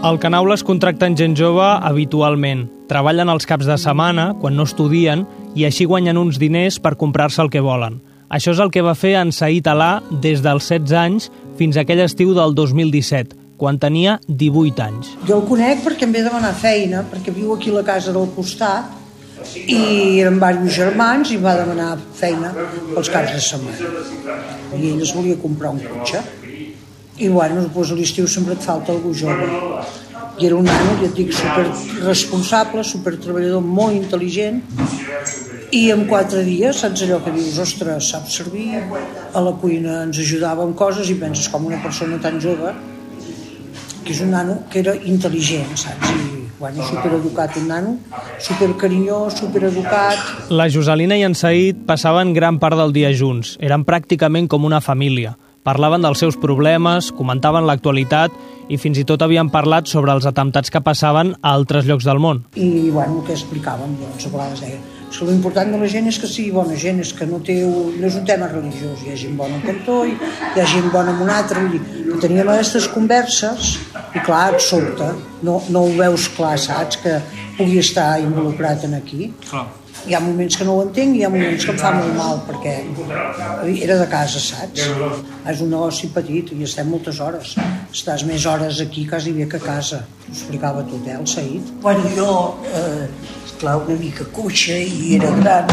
Al Canaules contracten gent jove habitualment. Treballen els caps de setmana, quan no estudien, i així guanyen uns diners per comprar-se el que volen. Això és el que va fer en Saïd Alà des dels 16 anys fins a aquell estiu del 2017, quan tenia 18 anys. Jo el conec perquè em ve demanar feina, perquè viu aquí a la casa del costat i eren diversos germans i va demanar feina pels caps de setmana. I ell es volia comprar un cotxe. I bueno, doncs a l'estiu sempre et falta algú jove. I era un nano, ja et dic, superresponsable, supertreballador, molt intel·ligent, i en 4 dies, saps allò que dius, ostres, sap servir, a la cuina ens ajudava amb coses i penses com una persona tan jove, que és un nano que era intel·ligent, saps? I bueno, supereducat, un nano, supercarinyós, supereducat. La Joselina i en Saïd passaven gran part del dia junts, eren pràcticament com una família. Parlaven dels seus problemes, comentaven l'actualitat i fins i tot havien parlat sobre els atemptats que passaven a altres llocs del món. I bueno, el que explicàvem, doncs, a vegades deia que l'important de la gent és que sigui bona gent, és que no és un tema religiós, hi ha gent bona en cantó, hi ha gent bona en un altre, vull dir, que teníem aquestes converses i clar, et sobta, no ho veus clar, saps, que pugui estar involucrat en aquí. Clar. Hi ha moments que no ho entenc i hi ha moments que em fa molt mal perquè era de casa, saps? És un negoci petit i estem moltes hores. Estàs més hores aquí quasi bé que a casa. Ho explicava tot, el Saïd. Bueno, jo, esclar, una mica coixa i era gran.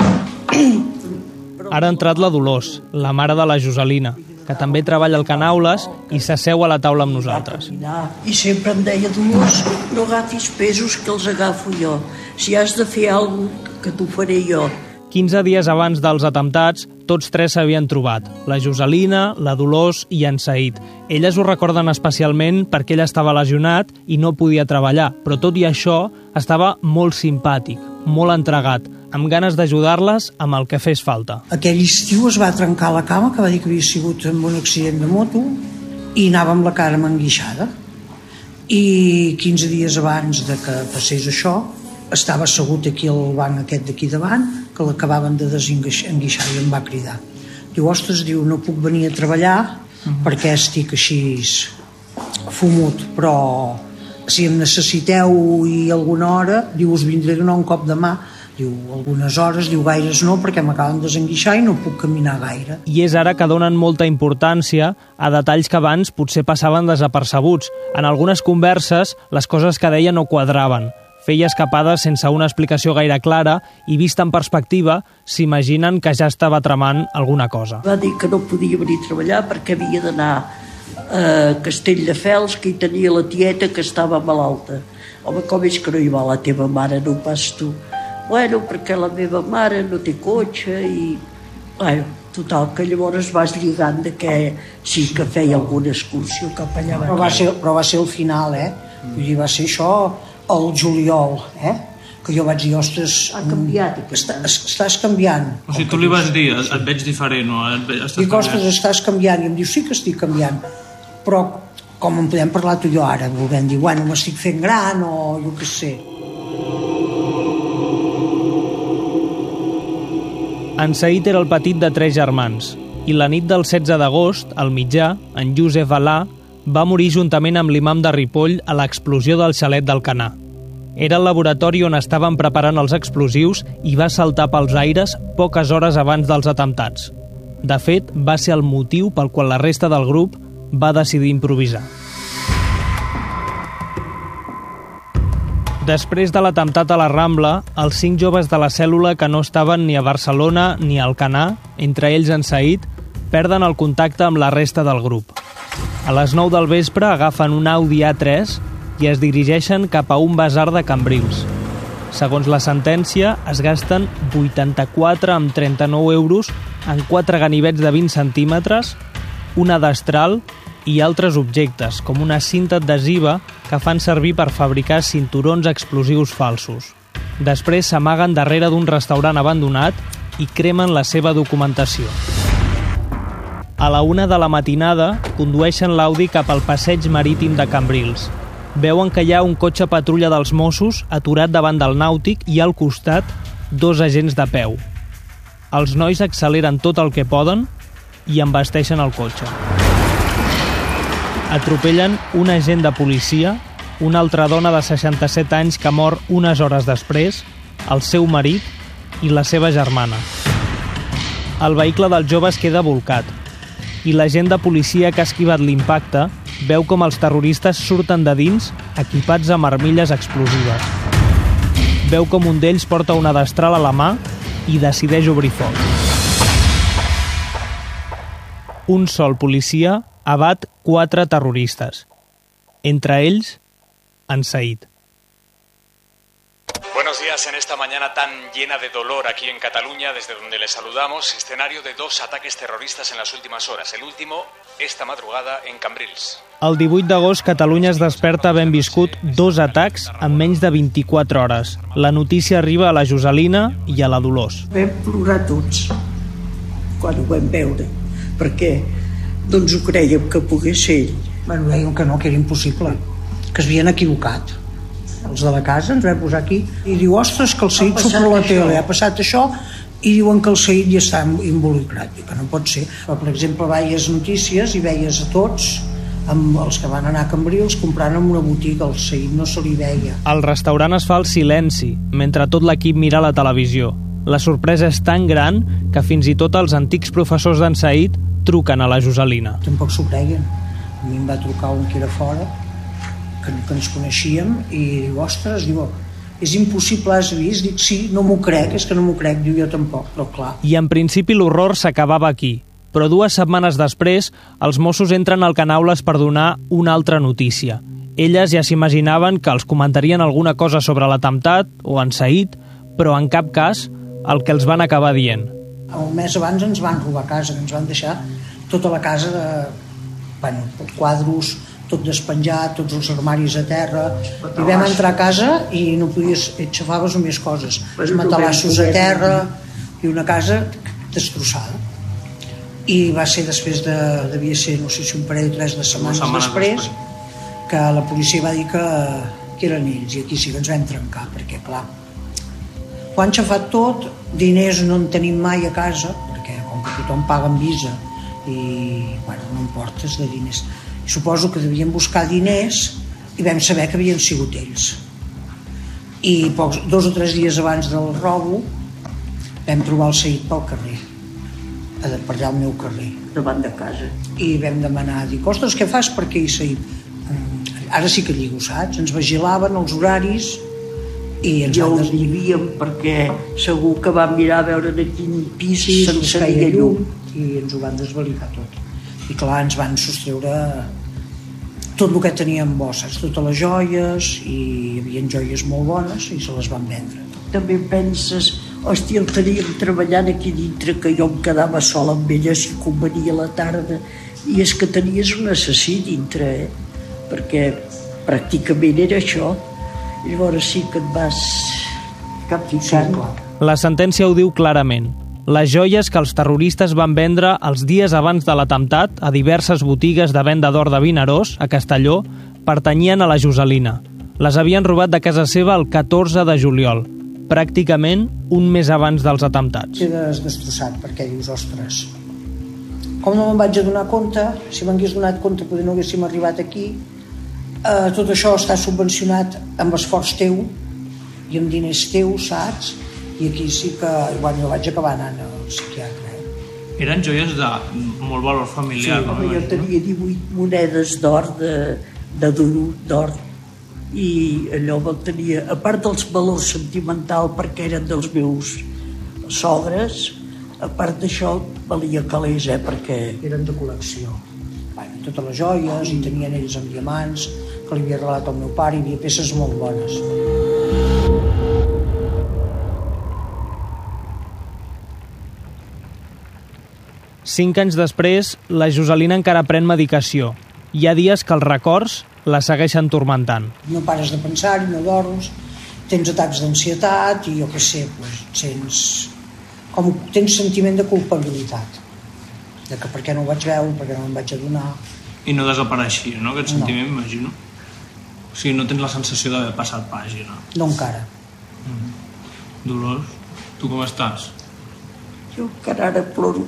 Ara ha entrat la Dolors, la mare de la Joselina, que també treballa al Canaules i s'asseu a la taula amb nosaltres. I sempre em deia, Dolors, no agafis pesos que els agafo jo. Si has de fer alguna cosa, que t'ho faré jo. 15 dies abans dels atemptats, tots 3 s'havien trobat, la Joselina, la Dolors i en Saïd. Elles ho recorden especialment perquè ell estava lesionat i no podia treballar, però tot i això estava molt simpàtic, molt entregat, amb ganes d'ajudar-les amb el que fes falta. Aquell estiu es va trencar la cama, que va dir que havia sigut en un accident de moto, i anava amb la cara enguixada. I 15 dies abans de que passés això, estava assegut aquí al banc aquest d'aquí davant, que l'acabaven de desenguixar i em va cridar. Diu, ostres, diu, no puc venir a treballar perquè estic així fumut, però si em necessiteu i alguna hora, diu, us vindré a donar un cop de mà. Diu, algunes hores, diu, gaires no, perquè m'acaben de desenguixar i no puc caminar gaire. I és ara que donen molta importància a detalls que abans potser passaven desapercebuts. En algunes converses, les coses que deia no quadraven. Feia escapades sense una explicació gaire clara i, vista en perspectiva, s'imaginen que ja estava tramant alguna cosa. Va dir que no podia venir a treballar perquè havia d'anar a Castelldefels, que hi tenia la tieta que estava malalta. Home, com és que no hi va la teva mare, no pas tu? Bueno, perquè la meva mare no té cotxe i... Bueno, total, que llavors vas lligant de que sí que feia alguna excursió cap allà. Però va ser el final, Vull dir, va ser això el juliol, que jo vaig dir, ostres... Ha canviat. Estàs canviant. O sigui, tu li vas dir, et veig diferent, o dic, ostres, estàs canviant. I em diu, sí que estic canviant. Però, com en podem parlar tu i jo ara, volem dir, bueno, m'estic fent gran, o jo què sé. En Saïd era el petit de 3 germans, i la nit del 16 d'agost, al mitjà, en Josep Alà va morir juntament amb l'imam de Ripoll a l'explosió del xalet d'Alcanar. Era el laboratori on estaven preparant els explosius i va saltar pels aires poques hores abans dels atemptats. De fet, va ser el motiu pel qual la resta del grup va decidir improvisar. Després de l'atemptat a la Rambla, els 5 joves de la cèl·lula que no estaven ni a Barcelona ni a Alcanar, entre ells en Saïd, perden el contacte amb la resta del grup. A les 9 del vespre agafen un Audi A3 i es dirigeixen cap a un basar de Cambrils. Segons la sentència, es gasten 84,39 euros en 4 ganivets de 20 centímetres, una destral i altres objectes, com una cinta adhesiva que fan servir per fabricar cinturons explosius falsos. Després s'amaguen darrere d'un restaurant abandonat i cremen la seva documentació. A la 1 de la matinada, condueixen l'Audi cap al passeig marítim de Cambrils. Veuen que hi ha un cotxe patrulla dels Mossos aturat davant del nàutic i al costat 2 agents de peu. Els nois acceleren tot el que poden i embasteixen el cotxe. Atropellen un agent de policia una altra dona de 67 anys que mor unes hores després, el seu marit i la seva germana. El vehicle del jove es queda bolcat i l'agent de policia que ha esquivat l'impacte veu com els terroristes surten de dins equipats amb armilles explosives. Veu com un d'ells porta una destral a la mà i decideix obrir foc. Un sol policia abat 4 terroristes. Entre ells, en Said. Buenos días en esta mañana tan llena de dolor aquí en Cataluña, desde donde les saludamos. Escenario de 2 ataques terroristas en las últimas horas. El último, esta madrugada, en Cambrils. El 18 d'agost, Catalunya es desperta havent viscut 2 atacs en menys de 24 hores. La notícia arriba a la Joselina i a la Dolors. Vam plorar tots quan ho vam veure, perquè no ens ho crèiem que pogués ser ell. Bueno, deien que no, que era impossible, que es havien equivocat. Els de la casa ens vam posar aquí i diu, ostres, que el Said surt per la tele, ha passat això, i diuen que el Said ja està involucrat. Diu que no pot ser. Però, per exemple, veies notícies i veies a tots, amb els que van anar a Cambrils, comprant en una botiga, el Said no se li veia. Al restaurant es fa el silenci, mentre tot l'equip mira la televisió. La sorpresa és tan gran que fins i tot els antics professors d'en Said truquen a la Joselina. Tampoc s'ho creien. A mi em va trucar un que era fora, que ens coneixíem, i diu, ostres, diu, és impossible, has vist? Dic, sí, no m'ho crec, és que no m'ho crec, diu, jo tampoc, però clar. I en principi l'horror s'acabava aquí, però 2 setmanes després els Mossos entren al Canaules per donar una altra notícia. Elles ja s'imaginaven que els comentarien alguna cosa sobre l'atemptat o en Said, però en cap cas el que els van acabar dient. Un mes abans ens van robar casa, ens van deixar tota la casa de quadros, tot despenjat, tots els armaris a terra, i vam entrar a casa i no podies, et xafaves només coses, els matalassos a terra i una casa destrossada. I va ser després devia ser, no sé si un parell o 3 de setmanes després, que la policia va dir que eren ells, i aquí sí que ens vam trencar, perquè clar, ho han xafat tot, diners no en tenim mai a casa, perquè com que tothom paga amb Visa i bueno, no importes de diners. I suposo que devien buscar diners i vam saber que havien sigut ells. I 2 o 3 dies abans del robo vam trobar el Said pel carrer, per allà al meu carrer, davant de casa. I vam demanar, dic, ostres, què fas per aquí, Said? Ara sí que lligo, saps? Ens vigilaven els horaris i ens ja ho vivíem perquè segur que vam mirar a veure en quin pis se'ns feia llum i ens ho van desvalicar tot. I clar, ens van sostreure tot el que teníem bo, saps? Totes les joies, i hi havia joies molt bones i se les van vendre. També penses, hòstia, el teníem treballant aquí dintre, que jo em quedava sola amb ella si convenia a la tarda, i és que tenies un assassí dintre, perquè pràcticament era això. I llavors sí que et vas capficant. La sentència ho diu clarament. Les joies que els terroristes van vendre els dies abans de l'atemptat a diverses botigues de venda d'or de Vinaròs, a Castelló, pertanyien a la Joselina. Les havien robat de casa seva el 14 de juliol, pràcticament un mes abans dels atemptats. Quedes destrossat perquè dius, ostres, com no me'n vaig adonar compte, si m'hagués donat compte potser no haguéssim arribat aquí, tot això està subvencionat amb esforç teu i amb diners teus, saps? I aquí sí que, bueno, jo vaig acabar anant al psiquiatre. Eren joies de molt valor familiar. Sí, jo tenia 18 monedes d'or, de duro d'or, i allò tenia, a part dels valors sentimental perquè eren dels meus sogres, a part d'això valia calés, perquè eren de col·lecció. Bueno, totes les joies, i tenien ells amb diamants, que li havia regalat al meu pare, hi havia peces molt bones. Cinc anys després, la Joselina encara pren medicació. Hi ha dies que els records la segueixen tormentant. No pares de pensar-hi, no dorms, tens atacs d'ansietat i jo què sé, tens sentiment de culpabilitat. De que per què no ho vaig veure, per què no em vaig adonar. I no desapareixia, no, aquest sentiment, m'imagino? O sigui, no tens la sensació d'haver passat pàgina. No encara. Dolors, tu com estàs? Jo encara ara ploro.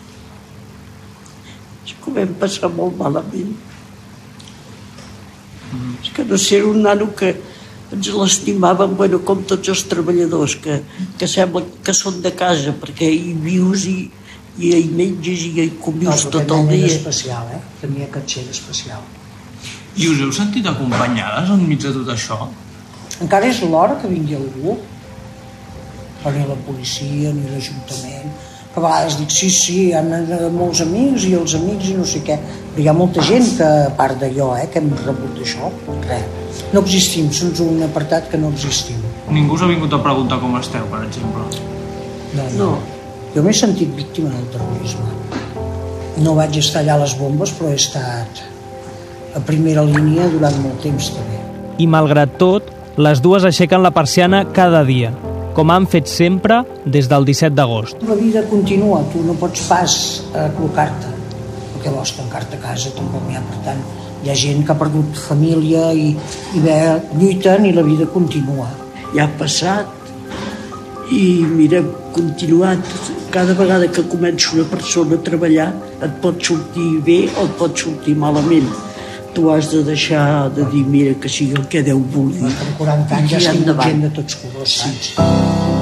És que ho vam passar molt malament. És que no sé, era un nano que ens l'estimàvem, bueno, com tots els treballadors, que sembla que són de casa, perquè hi vius i hi menges i hi convius tot el dia. Especial, tenia aquest ser especial. I us heu sentit acompanyades enmig de tot això? Encara és l'hora que vingui algú, però ni la policia ni l'Ajuntament. A vegades dic, sí, hi ha molts amics i els amics i no sé què, però hi ha molta gent que, a part d'allò, que hem rebut això, res. No existim, som un apartat que no existim. Ningú us ha vingut a preguntar com esteu, per exemple? No. Jo m'he sentit víctima del terrorisme. No vaig estar allà a les bombes, però he estat a primera línia durant molt temps també. I malgrat tot, les dues aixequen la persiana cada dia, com han fet sempre des del 17 d'agost. La vida continua, tu no pots pas col·locar-te, perquè vols tancar-te a casa, tampoc n'hi ha. Per tant, hi ha gent que ha perdut família i lluiten i la vida continua. Ja ha passat i mira, continuat. Cada vegada que comença una persona a treballar et pot sortir bé o et pot sortir malament. Tu has de deixar de dir, mira, que sigui el que Déu vulgui. Per 40 anys ja estic gent de tots colors, saps?